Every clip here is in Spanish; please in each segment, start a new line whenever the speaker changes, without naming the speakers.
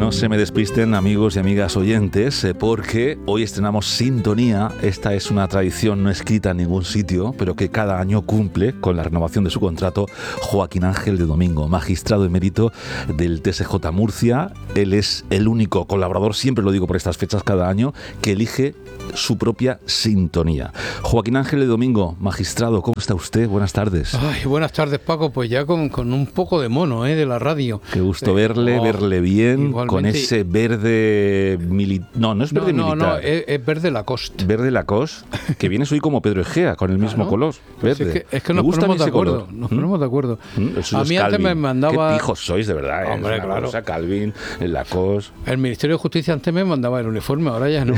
No se me despisten, amigos y amigas oyentes, porque hoy estrenamos Sintonía. Esta es una tradición no escrita en ningún sitio, pero que cada año cumple con la renovación de su contrato Joaquín Ángel de Domingo, magistrado emérito del TSJ Murcia. Él es el único colaborador, siempre lo digo por estas fechas cada año, que elige su propia sintonía. Joaquín Ángel de Domingo, magistrado, ¿cómo está usted? Buenas tardes.
Ay, buenas tardes, Paco. Pues ya con un poco de mono de la radio.
Qué gusto verle bien, igualmente. Con ese verde no es verde militar.
No, es verde Lacoste.
Verde Lacoste, que vienes hoy como Pedro Egea, con el mismo color, verde.
Es que nos ponemos de acuerdo. Nos ponemos de acuerdo.
A mí antes me mandaba... Qué pijos sois, de verdad.
Hombre,
es una
claro.
Cosa, Calvin, el Lacoste.
El Ministerio de Justicia antes me mandaba el uniforme, ahora ya no.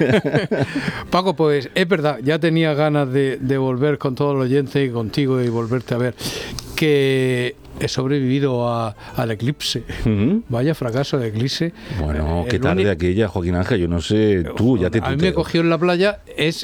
Paco, pues es verdad, ya tenía ganas de volver con todos los oyentes y contigo y volverte a ver, que he sobrevivido al eclipse. Vaya fracaso de eclipse.
Bueno, qué tarde aquella, Joaquín Ángel, yo no sé, tú ya te tuteo.
A mí me cogió en la playa,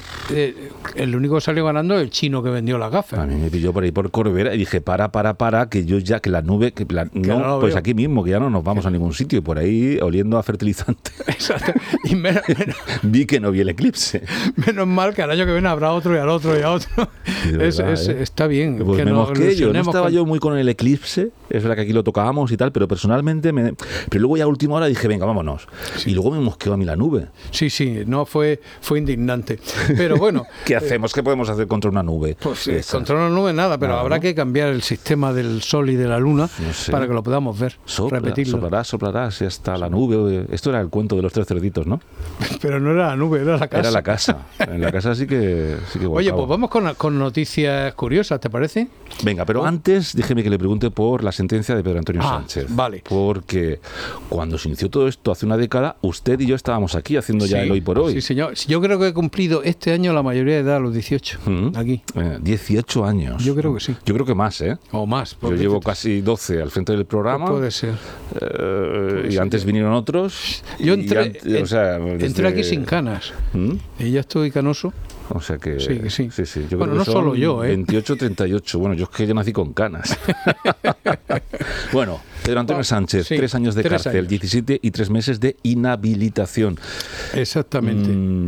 el único que salió ganando el chino que vendió las gafas.
A mí me pilló por ahí por Corbera y dije, para, que yo ya, que la nube, no pues aquí mismo, que ya no nos vamos a ningún sitio, y por ahí oliendo a fertilizante.
Exacto. Y
vi que no vi el eclipse.
Menos mal que al año que viene habrá otro y al otro y a otro. Está bien.
Pues
que
me mosqué yo, no estaba
con...
yo muy con el eclipse. Es verdad que aquí lo tocábamos y tal, pero personalmente pero luego ya a última hora dije, venga, vámonos. Sí. Y luego me mosqueó a mí la nube.
Sí, no fue indignante. Pero bueno.
¿Qué hacemos? ¿Qué podemos hacer contra una nube?
Pues contra una nube nada, pero habrá que cambiar el sistema del Sol y de la Luna para que lo podamos ver.
Soplará, si hasta la nube. Esto era el cuento de los tres cerditos, ¿no?
Pero no era la nube, era la casa.
Era la casa. En la casa sí que
Oye, pues vamos con noticias curiosas, ¿te parece?
Venga, pero antes déjeme que le pregunte por la sentencia de Pedro Antonio Sánchez.
Vale.
Porque cuando se inició todo esto hace una década, usted y yo estábamos aquí haciendo ya el hoy por hoy.
Sí, señor. Yo creo que he cumplido este año la mayoría de edad, a los 18, aquí.
18 años.
Yo creo que sí.
Yo creo que más, ¿eh?
O más.
Yo llevo casi 12 al frente del programa.
Puede ser.
Y antes vinieron otros.
Yo entré aquí sin canas. Y ya estoy canoso.
O sea que...
Sí.
Yo
bueno,
creo que
no solo yo,
28, 38. Bueno, yo es que yo nací con canas. Bueno, Pedro Antonio Sánchez, 3 años de cárcel, 17 y 3 meses de inhabilitación.
Exactamente.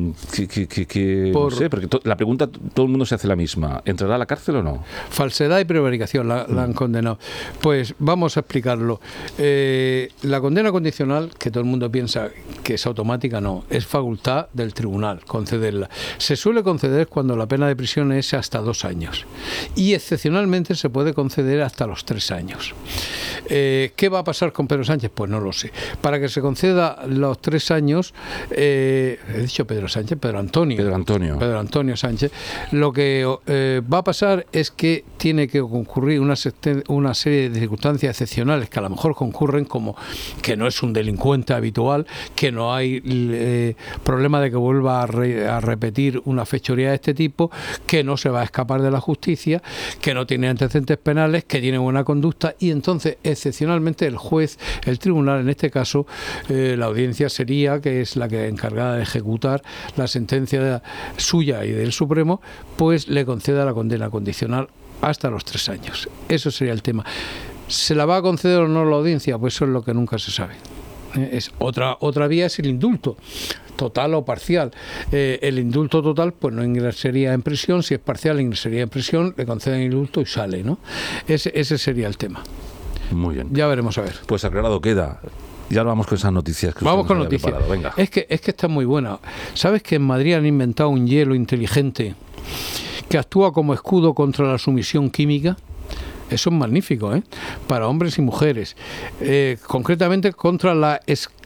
No sé, porque la pregunta, todo el mundo se hace la misma. ¿Entrará a la cárcel o no?
Falsedad y prevaricación la han condenado. Pues vamos a explicarlo. La condena condicional, que todo el mundo piensa que es automática, no. Es facultad del tribunal concederla. Se suele conceder cuando la pena de prisión es hasta 2 años. Y excepcionalmente se puede conceder hasta los 3 años. ¿Qué va a pasar con Pedro Sánchez? Pues no lo sé. Para que se conceda los 3 años, he dicho Pedro Sánchez, Pedro Antonio Sánchez, lo que va a pasar es que tiene que concurrir una serie de circunstancias excepcionales que a lo mejor concurren, como que no es un delincuente habitual, que no hay problema de que vuelva a repetir una fechoría de este tipo, que no se va a escapar de la justicia, que no tiene antecedentes penales, que tiene buena conducta, y entonces excepcionalmente el juez, el tribunal en este caso, la audiencia sería, que es la que encargada de ejecutar la sentencia suya y del Supremo, pues le conceda la condena condicional hasta los 3 años. Eso sería el tema. ¿Se la va a conceder o no la audiencia? Pues eso es lo que nunca se sabe. Es otra vía es el indulto, total o parcial. El indulto total pues no ingresaría en prisión, si es parcial ingresaría en prisión, le conceden el indulto y sale, ¿no? Ese sería el tema.
Muy bien.
Ya veremos a ver.
Pues aclarado queda. Ya vamos con esas noticias.
Vamos con noticias.
Venga.
Es que está muy buena. ¿Sabes que en Madrid han inventado un hielo inteligente que actúa como escudo contra la sumisión química? Eso es magnífico, para hombres y mujeres. Concretamente contra la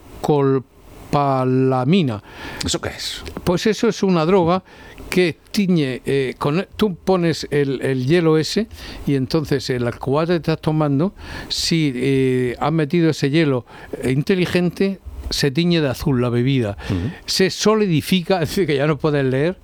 escopolamina.
¿Eso qué es?
Pues eso es una droga que tiñe, tú pones el hielo ese y entonces el cubata que estás tomando, si has metido ese hielo inteligente, se tiñe de azul la bebida, se solidifica, es decir, que ya no puedes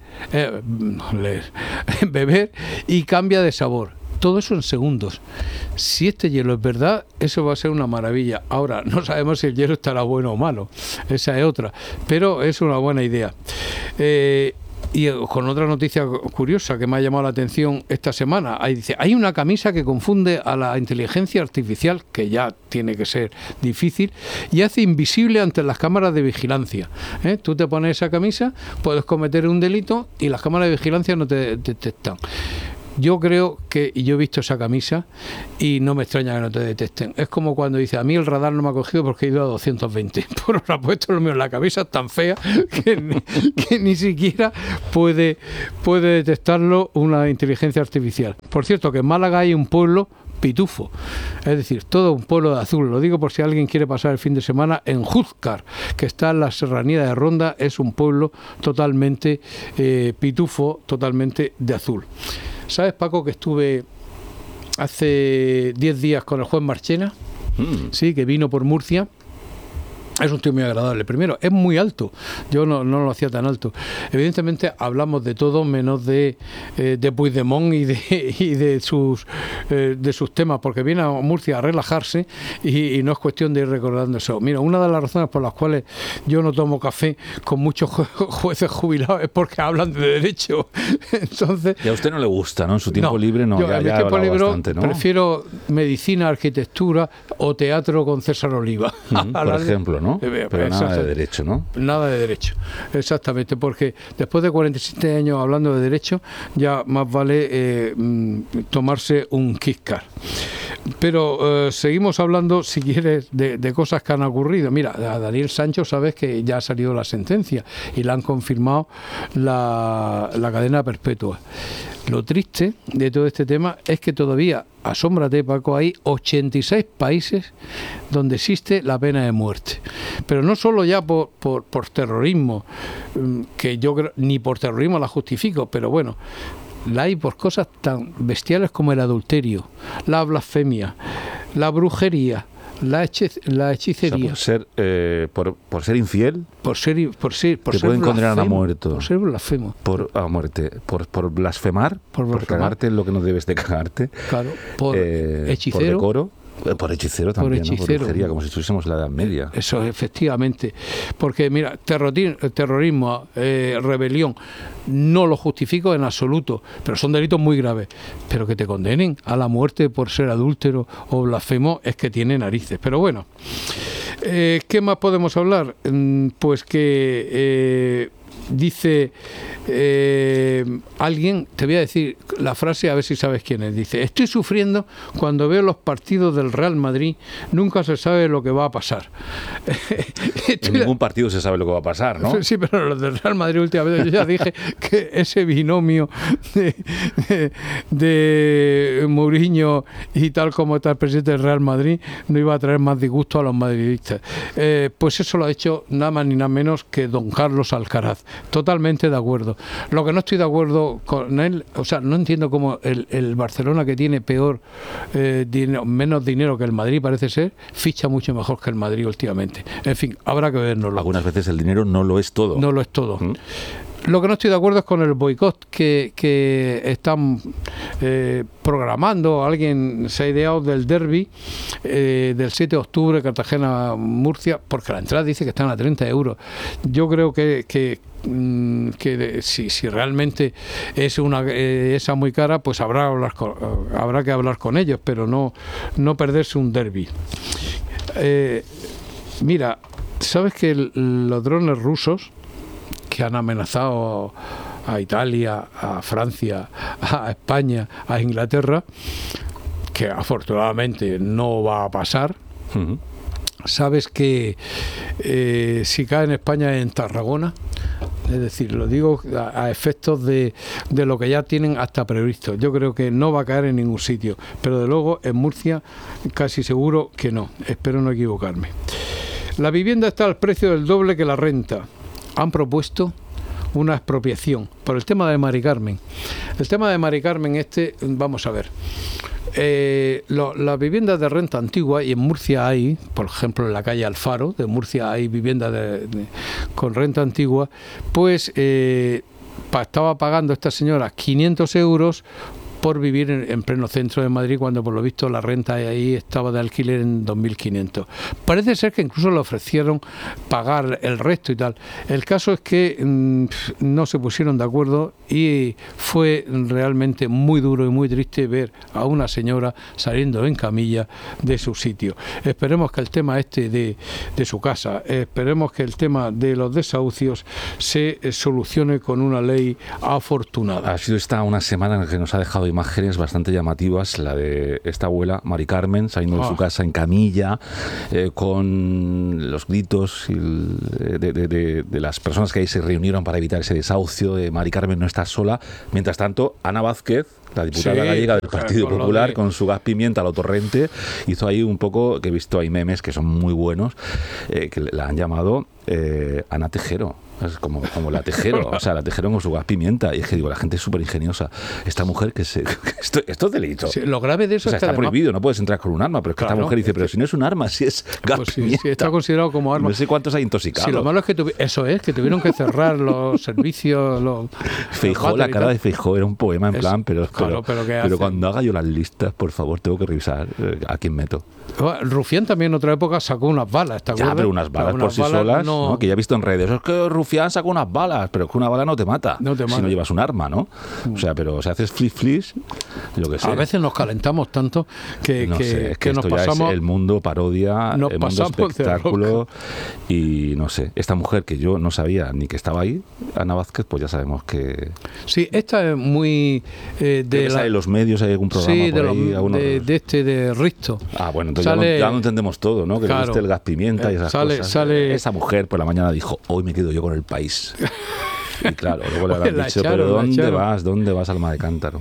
beber, y cambia de sabor. Todo eso en segundos. Si este hielo es verdad, eso va a ser una maravilla. Ahora, no sabemos si el hielo estará bueno o malo. Esa es otra. Pero es una buena idea. Y con otra noticia curiosa que me ha llamado la atención esta semana, ahí dice, hay una camisa que confunde a la inteligencia artificial, que ya tiene que ser difícil, y hace invisible ante las cámaras de vigilancia. Tú te pones esa camisa, puedes cometer un delito y las cámaras de vigilancia no te detectan. Yo creo que, y yo he visto esa camisa y no me extraña que no te detecten. Es como cuando dice, a mí el radar no me ha cogido porque he ido a 220. Por ahora puesto lo mío, la camisa es tan fea que ni siquiera puede detectarlo una inteligencia artificial. Por cierto, que en Málaga hay un pueblo pitufo, es decir, todo un pueblo de azul. Lo digo por si alguien quiere pasar el fin de semana en Júzcar, que está en la serranía de Ronda. Es un pueblo totalmente pitufo, totalmente de azul. ¿Sabes, Paco, que estuve hace 10 días con el juez Marchena? Sí, que vino por Murcia. Es un tío muy agradable. Primero, es muy alto. Yo no lo hacía tan alto. Evidentemente hablamos de todo menos de Puigdemont y de sus temas, porque viene a Murcia a relajarse y no es cuestión de ir recordando eso. Mira, una de las razones por las cuales yo no tomo café con muchos jueces jubilados es porque hablan de derecho. Entonces,
y a usted no le gusta, ¿no? En su tiempo libre no.
Yo, en mi tiempo libre bastante, ¿no? Prefiero medicina, arquitectura o teatro con César Oliva.
Por ejemplo, ¿no? Pero nada de derecho, ¿no?
Nada de derecho, exactamente, porque después de 47 años hablando de derecho, ya más vale tomarse un Kit-Kat. Pero seguimos hablando, si quieres, de cosas que han ocurrido. Mira, a Daniel Sancho sabes que ya ha salido la sentencia y le han confirmado la cadena perpetua. Lo triste de todo este tema es que todavía, asómbrate, Paco, hay 86 países donde existe la pena de muerte. Pero no solo ya por terrorismo, que yo creo, ni por terrorismo la justifico, pero bueno, la hay por cosas tan bestiales como el adulterio, la blasfemia, la brujería, la hechicería.
O sea, por ser infiel,
por ser
te pueden condenar a muerte.
Por ser blasfemo.
A muerte. Por blasfemar, por cagarte en lo que no debes de cagarte.
Claro, por hechicero.
Por decoro. Por hechicero también, por hechicero, ¿no? Por brujería, como si estuviésemos en la Edad Media.
Eso, efectivamente. Porque, mira, terrorismo, rebelión, no lo justifico en absoluto, pero son delitos muy graves. Pero que te condenen a la muerte por ser adúltero o blasfemo es que tiene narices. Pero bueno, ¿qué más podemos hablar? Pues que... dice alguien, te voy a decir la frase a ver si sabes quién es, dice, estoy sufriendo cuando veo los partidos del Real Madrid, nunca se sabe lo que va a pasar.
En ningún partido se sabe lo que va a pasar, ¿no?
Sí, pero los del Real Madrid últimamente, yo ya dije que ese binomio de Mourinho y tal como está el presidente del Real Madrid no iba a traer más disgusto a los madridistas. Pues eso lo ha hecho nada más ni nada menos que don Carlos Alcaraz. Totalmente de acuerdo. Lo que no estoy de acuerdo con él, o sea, no entiendo cómo el Barcelona, que tiene menos dinero que el Madrid, parece ser, ficha mucho mejor que el Madrid últimamente. En fin, habrá que vernoslo.
Algunas veces el dinero no lo es todo.
No lo es todo. Lo que no estoy de acuerdo es con el boicot que están programando. Alguien se ha ideado del derbi del 7 de octubre, Cartagena-Murcia, porque la entrada dice que están a 30 euros. Yo creo que si realmente es esa muy cara, pues habrá que hablar con ellos, pero no perderse un derbi. Mira, ¿sabes que los drones rusos que han amenazado a Italia, a Francia, a España, a Inglaterra, que afortunadamente no va a pasar? ¿Sabes que si cae en España, en Tarragona? Es decir, lo digo a efectos de lo que ya tienen hasta previsto. Yo creo que no va a caer en ningún sitio, pero de luego en Murcia casi seguro que no. Espero no equivocarme. La vivienda está al precio del doble que la renta. Han propuesto una expropiación por el tema de Mari Carmen. El tema de Mari Carmen vamos a ver. Las viviendas de renta antigua, y en Murcia hay, por ejemplo, en la calle Alfaro de Murcia hay viviendas con renta antigua, pues estaba pagando esta señora 500 euros por vivir en pleno centro de Madrid, cuando por lo visto la renta ahí estaba de alquiler en 2.500. Parece ser que incluso le ofrecieron pagar el resto y tal. El caso es que no se pusieron de acuerdo y fue realmente muy duro y muy triste ver a una señora saliendo en camilla de su sitio. Esperemos que el tema de su casa, esperemos que el tema de los desahucios se solucione con una ley afortunada.
Ha sido esta una semana en la que nos ha dejado imágenes bastante llamativas, la de esta abuela, Mari Carmen, saliendo de su casa en camilla, con los gritos de las personas que ahí se reunieron para evitar ese desahucio. Mari Carmen no está sola. Mientras tanto, Ana Vázquez, la diputada gallega del Partido Popular, con su gas pimienta a lo torrente, hizo ahí un poco, que he visto ahí memes que son muy buenos, que la han llamado Ana Tejero. Es como la Tejero, o sea, la Tejero con su gas pimienta. Y es que digo, la gente es súper ingeniosa. Esta mujer esto es delito.
Sí, lo grave de eso,
o sea,
es que
está
además,
prohibido, no puedes entrar con un arma, pero es que esta mujer dice, pero si no es un arma, si es gas pimienta.
Sí, está considerado como arma.
No sé cuántos hay intoxicados.
Sí, lo malo es que que tuvieron que cerrar los servicios.
Feijó, la cara de Feijó era un poema en plan, pero
pero
cuando haga yo las listas, por favor, tengo que revisar a quién meto.
Rufián también en otra época sacó unas balas, ¿te acuerdas?
Ya, pero unas balas por sí solas, ¿no? Que ya he visto en redes, es que Rufián sacó unas balas, pero es que una bala no te mata, si no llevas un arma, ¿no? O sea, pero si haces flip-flips, yo qué sé.
A veces nos calentamos tanto que
no sé, es que
nos
esto
pasamos...
Ya es el mundo parodia, el mundo espectáculo, y no sé, esta mujer que yo no sabía ni que estaba ahí, Ana Vázquez, pues ya sabemos que...
Sí, esta es muy...
de los medios hay algún programa por ahí,
de Risto.
Ah, bueno, entonces ya no entendemos todo, ¿no? Que le guste el gas pimienta y esas cosas. Esa mujer por la mañana dijo, hoy me quedo yo con El País. Y claro, luego le habrán dicho, pero ¿dónde vas, alma de cántaro?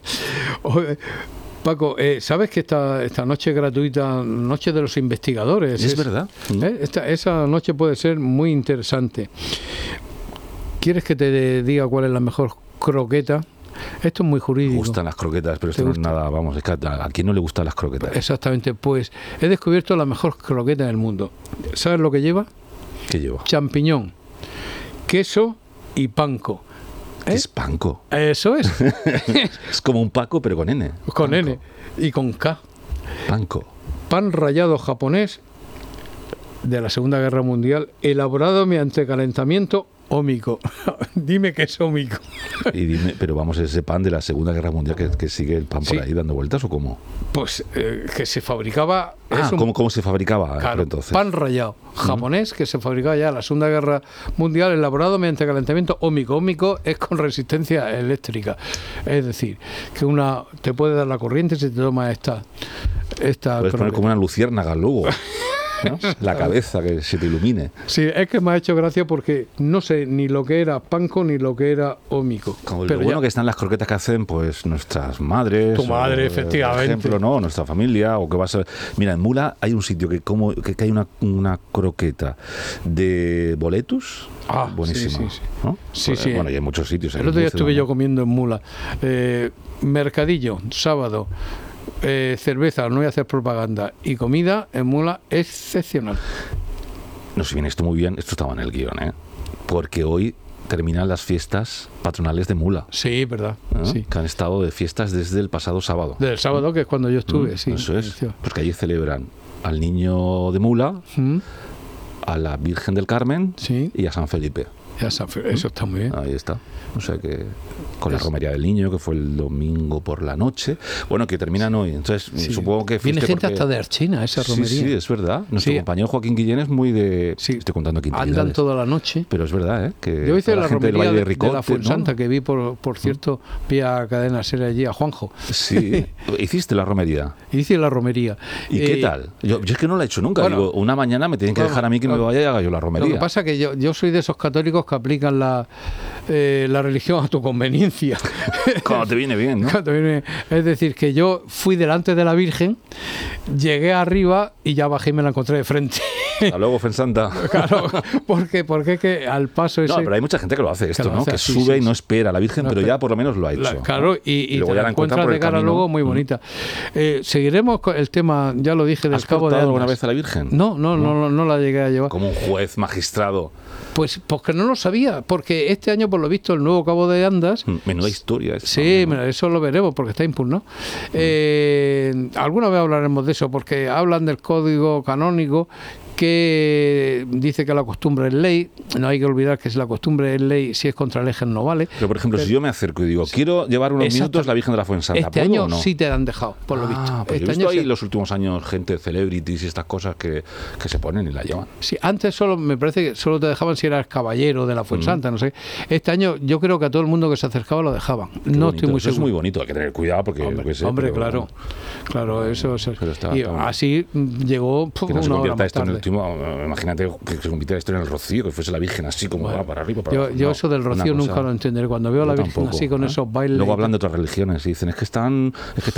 Paco, ¿sabes que esta noche gratuita, Noche de los Investigadores?
Es verdad.
Esa noche puede ser muy interesante. ¿Quieres que te diga cuál es la mejor croqueta? Esto es muy jurídico.
Me gustan las croquetas, pero esto no es nada, vamos, es que ¿a quién no le gustan las croquetas?
Exactamente, pues he descubierto la mejor croqueta del mundo. ¿Sabes lo que lleva?
¿Qué lleva?
Champiñón, queso y panko.
¿Qué es panko?
Eso es.
Es como un Paco, pero con N.
Con
panko.
N y con K.
Panko.
Pan rallado japonés de la Segunda Guerra Mundial, elaborado mediante calentamiento ómico. Dime que es ómico.
Y dime, pero vamos, ese pan de la Segunda Guerra Mundial que sigue el pan por ahí dando vueltas, ¿o cómo?
Pues que se fabricaba...
¿cómo se fabricaba?
Claro,
entonces?
Pan rallado japonés que se fabricaba ya en la Segunda Guerra Mundial, elaborado mediante calentamiento ómico. Ómico es con resistencia eléctrica. Es decir, que te puede dar la corriente si te tomas esta
puedes poner como una luciérnaga luego. ¿No? La cabeza, que se te ilumine.
Sí, es que me ha hecho gracia porque no sé ni lo que era panko ni lo que era ómico.
Como lo bueno que están las croquetas que hacen pues nuestras madres.
Tu madre, efectivamente.
Por ejemplo, ¿no? Nuestra familia, o que va a ser... Mira, en Mula hay un sitio que hay una croqueta de boletus. Buenísima.
Sí.
¿no?
Sí.
Bueno, y hay muchos sitios.
El otro día estuve yo comiendo en Mula. Mercadillo, sábado. Cerveza, no voy a hacer propaganda, y comida en Mula excepcional.
No, si viene esto muy bien, esto estaba en el guión, porque hoy terminan las fiestas patronales de Mula.
Sí, verdad. Sí.
Que han estado de fiestas desde el pasado sábado.
Desde el sábado, que es cuando yo estuve, sí.
Eso es, porque allí celebran al niño de Mula, a la Virgen del Carmen y a San Felipe.
Eso está muy bien.
Ahí está. O sea que con la romería del niño, que fue el domingo por la noche, bueno, que terminan hoy. Entonces, supongo que
viene gente hasta de Archina, esa romería.
Sí, es verdad. Nuestro compañero Joaquín Guillén es muy de...
Sí.
Estoy contando aquí.
Andan toda la noche.
Pero es verdad, que
yo hice la romería de
Ricote,
la Fuensanta, que vi, por cierto, vía cadena serie allí a Juanjo.
Sí. ¿Hiciste la romería?
Hice la romería.
¿Y qué tal? Yo es que no la he hecho nunca. Bueno, digo, una mañana me tienen que dejar a mí que me vaya y haga yo la romería.
Lo que pasa es que yo soy de esos católicos que aplican la religión a tu conveniencia.
Cuando te viene bien, ¿no?
Es decir, que yo fui delante de la Virgen, llegué arriba y ya bajé y me la encontré de frente.
Hasta luego, Fensanta.
Claro, porque es que al paso ese...
No, pero hay mucha gente que lo hace esto, ¿no? Que sube y no espera a la Virgen, pero ya por lo menos lo ha hecho.
Claro, y luego te la encuentras de cara luego muy bonita. Seguiremos con el tema, ya lo dije, del Cabo de Almas.
¿Alguna vez a la Virgen?
No la llegué a llevar.
Como un juez magistrado.
Pues porque no lo sabía, porque este año por lo visto, el nuevo Cabo de Andas.
Menuda historia.
Sí, eso lo veremos porque está impugnado. Alguna vez hablaremos de eso porque hablan del código canónico que dice que la costumbre es ley. No hay que olvidar que si la costumbre es ley, si es contra leyes no vale.
Pero, por ejemplo, si yo me acerco y digo, quiero llevar unos minutos la Virgen de la Fuensanta,
este año
no?
Sí te han dejado, por lo visto.
Pues yo he visto ahí los últimos años gente, celebrities y estas cosas que se ponen y la llevan.
Sí, antes me parece que solo te dejaban si eras caballero de la Fuensanta, no sé. Este año yo creo que a todo el mundo que se acercaba lo dejaban.
Qué
no
bonito.
estoy muy
Eso
seguro.
es muy bonito, hay que tener cuidado porque...
Hombre, claro. Claro, eso es. Y así llegó
que no se
una hora
convierta
más
esto en el
tarde.
último... Imagínate que se convirtiera esto en el rocío, que fuese la Virgen así como va para arriba, para abajo.
Yo eso del rocío nunca lo entenderé. Cuando veo a la Virgen
tampoco,
así con esos bailes...
Luego hablan de otras religiones y dicen, es que están